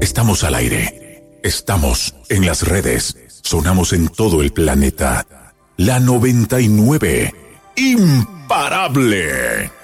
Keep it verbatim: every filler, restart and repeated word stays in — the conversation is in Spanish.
Estamos al aire. Estamos en las redes. Sonamos en todo el planeta. La noventa y nueve. Imparable.